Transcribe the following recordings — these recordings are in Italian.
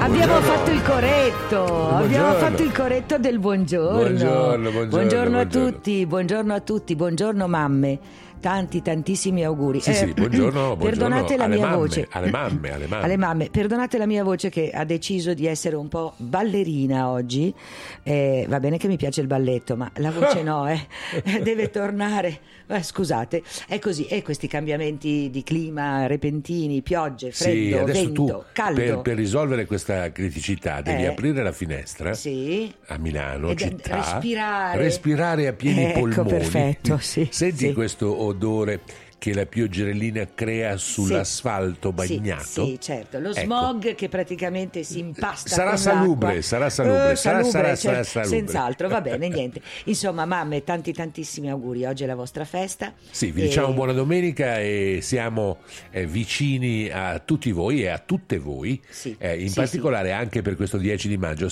Abbiamo fatto il corretto. Abbiamo fatto il corretto del buongiorno. Buongiorno a tutti, buongiorno mamme. Tantissimi auguri. Sì, buongiorno perdonate la mia voce. Alle mamme. Perdonate la mia voce che ha deciso di essere un po' ballerina oggi. Va bene che mi piace il balletto, ma la voce no, deve tornare. Scusate, è così. E questi cambiamenti di clima repentini, piogge, freddo, vento, caldo. Per risolvere questa criticità devi aprire la finestra a Milano, città, respirare a pieni polmoni. Perfetto, sì. Senti questo odore che la pioggerellina crea sull'asfalto bagnato. Sì, certo. Lo smog che praticamente si impasta sarà con salubre, l'acqua. sarà salubre. salubre. Senz'altro, va bene, niente. Insomma, mamme, tantissimi auguri. Oggi è la vostra festa. Sì, vi diciamo buona domenica e siamo vicini a tutti voi e a tutte voi. In particolare anche per questo 10 di maggio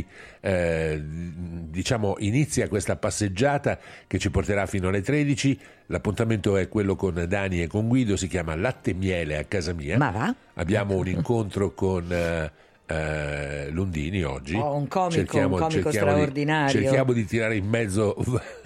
inizia questa passeggiata che ci porterà fino alle 13. L'appuntamento è quello con Dani e con Guido, si chiama Latte e Miele a casa mia. Ma va? Abbiamo un incontro con Lundini oggi. Un comico straordinario. Cerchiamo di tirare in mezzo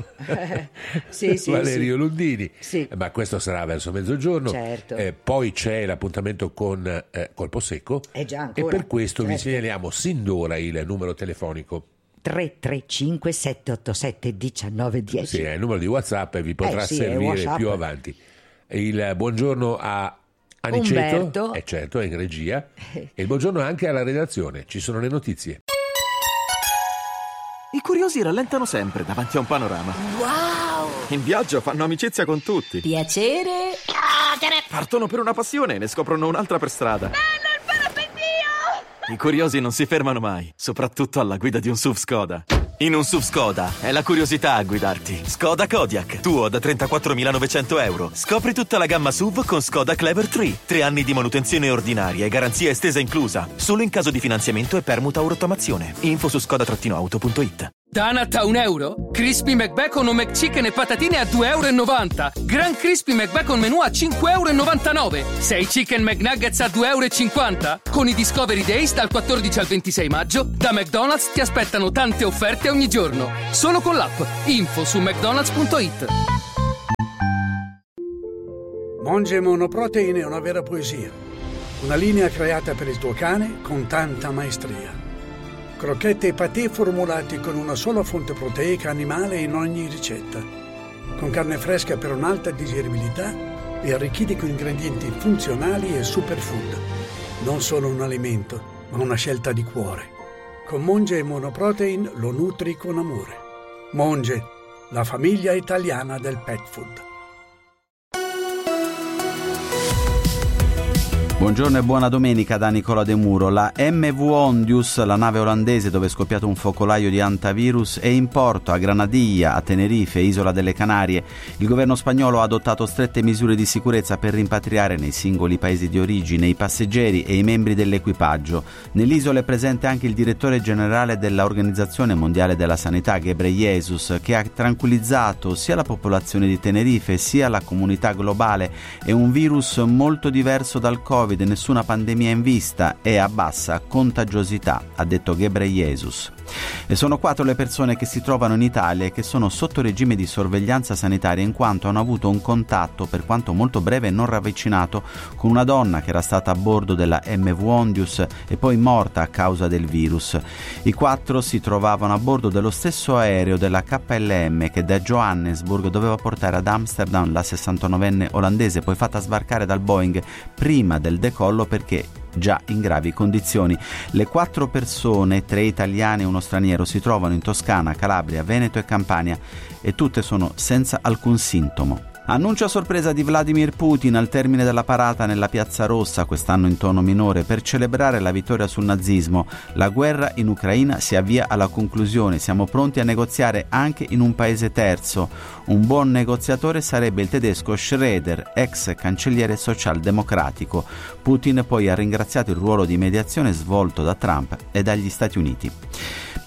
Valerio Lundini, ma questo sarà verso mezzogiorno. Certo. Poi c'è l'appuntamento con Colpo Secco e per questo vi segnaliamo sin d'ora il numero telefonico 335 787 1910. Sì, è il numero di WhatsApp e vi potrà servire più avanti. Il buongiorno a Aniceto, certo, è in regia, e il buongiorno anche alla redazione. Ci sono le notizie. I curiosi rallentano sempre davanti a un panorama. Wow! In viaggio fanno amicizia con tutti. Piacere. Partono per una passione e ne scoprono un'altra per strada. Bello il parapendio! I curiosi non si fermano mai, soprattutto alla guida di un SUV Skoda. In un SUV Skoda è la curiosità a guidarti. Skoda Kodiaq, tuo da 34.900 euro. Scopri tutta la gamma SUV con Skoda Clever 3. 3 anni di manutenzione ordinaria e garanzia estesa inclusa. Solo in caso di finanziamento e permuta o rottamazione. Info su skoda-auto.it. Donut a €1? Crispy McBacon o McChicken e patatine a €2,90. Gran Crispy McBacon menù a €5,99. 6 Chicken McNuggets a €2,50. Con i Discovery Days dal 14 al 26 maggio, da McDonald's ti aspettano tante offerte ogni giorno. Solo con l'app. Info su mcdonalds.it. Monge Monoprotein è una vera poesia. Una linea creata per il tuo cane con tanta maestria. Crocchette e patè formulati con una sola fonte proteica animale in ogni ricetta. Con carne fresca per un'alta digeribilità e arricchiti con ingredienti funzionali e superfood. Non solo un alimento, ma una scelta di cuore. Con Monge Monoprotein lo nutri con amore. Monge, la famiglia italiana del pet food. Buongiorno e buona domenica da Nicola De Muro. La MV Ondius, la nave olandese dove è scoppiato un focolaio di antivirus, è in porto a Granadilla, a Tenerife, isola delle Canarie. Il governo spagnolo ha adottato strette misure di sicurezza per rimpatriare nei singoli paesi di origine i passeggeri e i membri dell'equipaggio. Nell'isola è presente anche il direttore generale dell'Organizzazione Mondiale della Sanità, Ghebreyesus, che ha tranquillizzato sia la popolazione di Tenerife sia la comunità globale. È un virus molto diverso dal Covid, nessuna pandemia in vista e a bassa contagiosità, ha detto Ghebreyesus. E sono 4 le persone che si trovano in Italia e che sono sotto regime di sorveglianza sanitaria in quanto hanno avuto un contatto, per quanto molto breve e non ravvicinato, con una donna che era stata a bordo della MV Ondius e poi morta a causa del virus. I 4 si trovavano a bordo dello stesso aereo della KLM che da Johannesburg doveva portare ad Amsterdam la 69enne olandese, poi fatta sbarcare dal Boeing prima del decollo perché già in gravi condizioni. Le 4 persone, 3 italiani e uno straniero, si trovano in Toscana, Calabria, Veneto e Campania e tutte sono senza alcun sintomo. Annuncio a sorpresa di Vladimir Putin al termine della parata nella Piazza Rossa, quest'anno in tono minore, per celebrare la vittoria sul nazismo. La guerra in Ucraina si avvia alla conclusione, siamo pronti a negoziare anche in un paese terzo. Un buon negoziatore sarebbe il tedesco Schröder, ex cancelliere socialdemocratico. Putin poi ha ringraziato il ruolo di mediazione svolto da Trump e dagli Stati Uniti.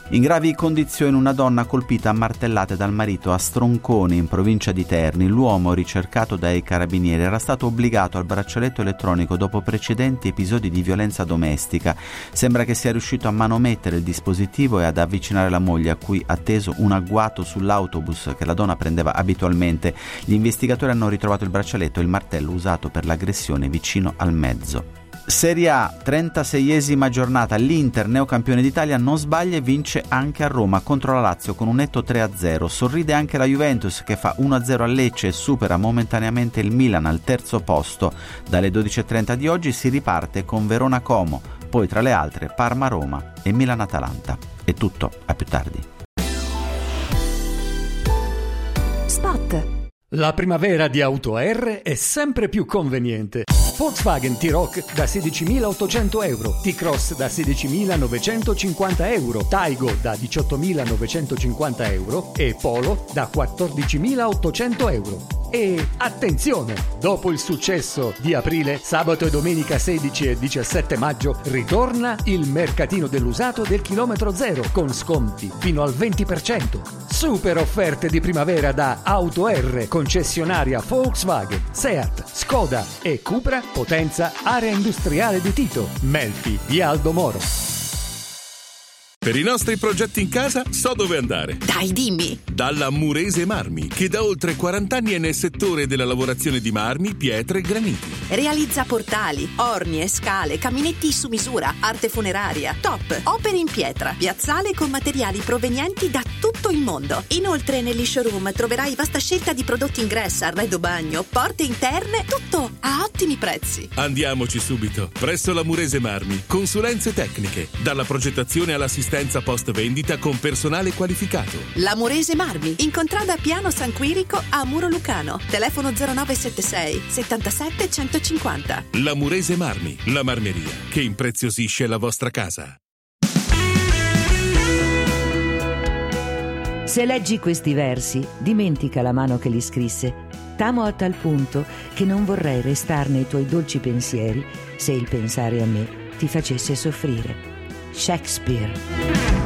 In gravi condizioni una donna colpita a martellate dal marito a Stronconi, in provincia di Terni. L'uomo, ricercato dai carabinieri, era stato obbligato al braccialetto elettronico dopo precedenti episodi di violenza domestica. Sembra che sia riuscito a manomettere il dispositivo e ad avvicinare la moglie, a cui ha teso un agguato sull'autobus che la donna prendeva abitualmente. Gli investigatori hanno ritrovato il braccialetto e il martello usato per l'aggressione vicino al mezzo. Serie A, 36esima giornata, l'Inter, neocampione d'Italia, non sbaglia e vince anche a Roma contro la Lazio con un netto 3-0. Sorride anche la Juventus, che fa 1-0 a Lecce e supera momentaneamente il Milan al terzo posto. Dalle 12.30 di oggi si riparte con Verona-Como, poi tra le altre Parma-Roma e Milan-Atalanta. È tutto, a più tardi. Spot. La primavera di Auto R è sempre più conveniente. Volkswagen T-Roc da 16.800 euro, T-Cross da 16.950 euro, Taigo da 18.950 euro e Polo da 14.800 euro. E attenzione! Dopo il successo di aprile, sabato e domenica 16 e 17 maggio ritorna il mercatino dell'usato del chilometro zero con sconti fino al 20%. Super offerte di primavera da Auto R, concessionaria Volkswagen, Seat, Skoda e Cupra, Potenza, area industriale di Tito, Melfi, via Aldo Moro. Per i nostri progetti in casa so dove andare. Dai, dimmi! Dalla Murese Marmi, che da oltre 40 anni è nel settore della lavorazione di marmi, pietre e graniti. Realizza portali, orni e scale, caminetti su misura, arte funeraria, top, opere in pietra, piazzale con materiali provenienti da tutto il mondo. Inoltre negli showroom troverai vasta scelta di prodotti ingresso, arredo bagno, porte interne, tutto a ottimi prezzi. Andiamoci subito. Presso la Murese Marmi, consulenze tecniche, dalla progettazione all'assistenza post vendita con personale qualificato. La Murese Marmi, in contrada Piano San Quirico a Muro Lucano. Telefono 0976 77 150. La Murese Marmi, la marmeria che impreziosisce la vostra casa. Se leggi questi versi, dimentica la mano che li scrisse. T'amo a tal punto che non vorrei restar nei tuoi dolci pensieri se il pensare a me ti facesse soffrire. Shakespeare.